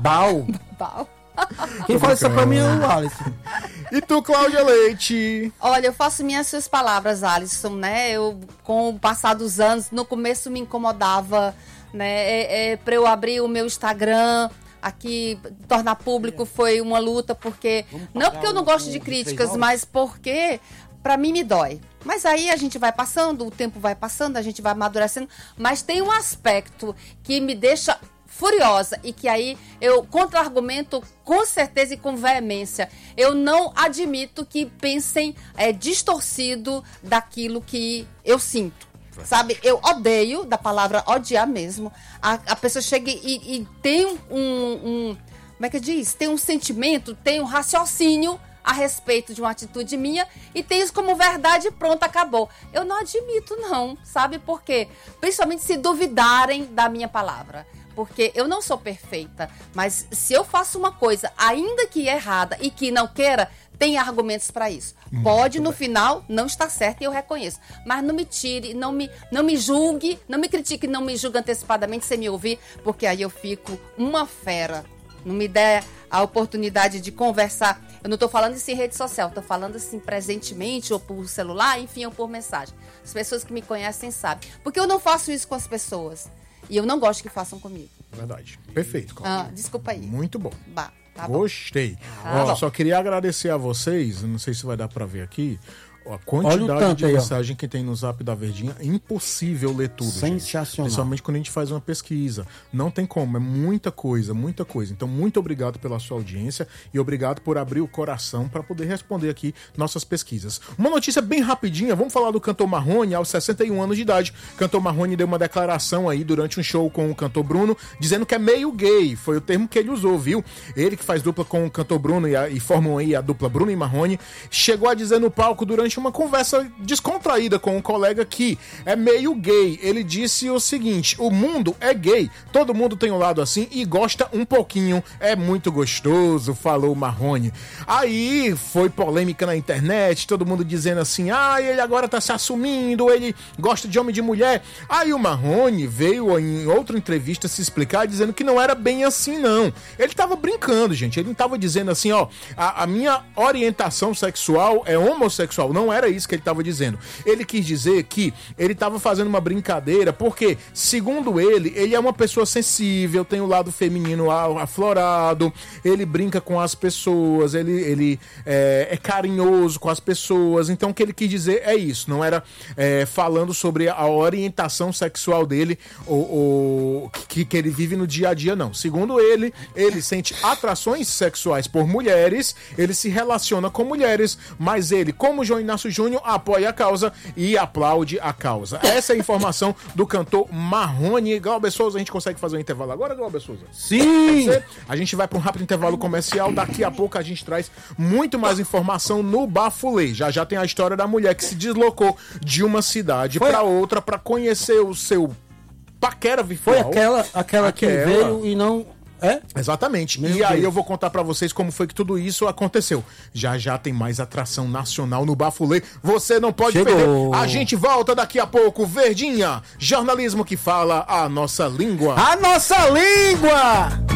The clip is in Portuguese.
Babau. Babau. Quem fala isso pra mim é o Alisson. E tu, Cláudia Leite? Olha, eu faço minhas suas palavras, Alisson, né? Eu, com o passar dos anos, no começo me incomodava, né? Pra eu abrir o meu Instagram, aqui, tornar público foi uma luta, porque... Não porque eu não gosto de críticas, mas porque pra mim me dói. Mas aí a gente vai passando, o tempo vai passando, a gente vai amadurecendo, mas tem um aspecto que me deixa furiosa e que aí eu contra-argumento com certeza e com veemência. Eu não admito que pensem distorcido daquilo que eu sinto. Sabe, eu odeio, da palavra odiar mesmo, a pessoa chega e tem como é que diz? Tem um sentimento, tem um raciocínio a respeito de uma atitude minha e tem isso como verdade e pronto, acabou. Eu não admito não, sabe por quê? Principalmente se duvidarem da minha palavra. Porque eu não sou perfeita, mas se eu faço uma coisa, ainda que errada e que não queira, tem argumentos para isso. Pode, no final, não estar certo e eu reconheço. Mas não me tire, não me julgue, não me critique, não me julgue antecipadamente sem me ouvir, porque aí eu fico uma fera. Não me der a oportunidade de conversar. Eu não estou falando isso em rede social, estou falando assim presentemente, ou por celular, enfim, ou por mensagem. As pessoas que me conhecem sabem. Porque eu não faço isso com as pessoas. E eu não gosto que façam comigo. Verdade. Perfeito, Cláudia. Desculpa aí. Muito bom. Tá Gostei. Só queria agradecer a vocês, não sei se vai dar pra ver aqui, a quantidade de mensagem que tem no Zap da Verdinha. É impossível ler tudo, sensacional, gente. Principalmente quando a gente faz uma pesquisa. Não tem como, é muita coisa, muita coisa. Então, muito obrigado pela sua audiência e obrigado por abrir o coração para poder responder aqui nossas pesquisas. Uma notícia bem rapidinha, vamos falar do cantor Marrone. Aos 61 anos de idade, o cantor Marrone deu uma declaração aí durante um show com o cantor Bruno, dizendo que é meio gay. Foi o termo que ele usou, viu? Ele que faz dupla com o cantor Bruno e formam aí a dupla Bruno e Marrone, chegou a dizer no palco durante uma conversa descontraída com um colega que é meio gay. Ele disse o seguinte: o mundo é gay, todo mundo tem um lado assim e gosta um pouquinho, é muito gostoso, falou o Marrone. Aí foi polêmica na internet, todo mundo dizendo assim: ele agora tá se assumindo, ele gosta de homem e de mulher. Aí o Marrone veio em outra entrevista se explicar, dizendo que não era bem assim não. Ele tava brincando, gente, ele não tava dizendo assim, a minha orientação sexual é homossexual. Não era isso que ele estava dizendo. Ele quis dizer que ele estava fazendo uma brincadeira porque, segundo ele é uma pessoa sensível, tem o lado feminino aflorado, ele brinca com as pessoas, ele é carinhoso com as pessoas. Então o que ele quis dizer é isso, não era falando sobre a orientação sexual dele ou que ele vive no dia a dia, não. Segundo ele sente atrações sexuais por mulheres, ele se relaciona com mulheres, mas ele, como João Inácio Júnior, apoia a causa e aplaude a causa. Essa é a informação do cantor Marrone. Glauber Souza, a gente consegue fazer um intervalo agora, Glauber Souza? Sim! A gente vai para um rápido intervalo comercial, daqui a pouco a gente traz muito mais informação no Bafulê. Já tem a história da mulher que se deslocou de uma cidade para outra para conhecer o seu paquera virtual. Foi aquela que veio e não... Exatamente. Meu e aí Deus. eu vou contar pra vocês como foi que tudo isso aconteceu. Já tem mais atração nacional no Bafulê. Você não pode perder. A gente volta daqui a pouco. Verdinha, jornalismo que fala a nossa língua. A nossa língua!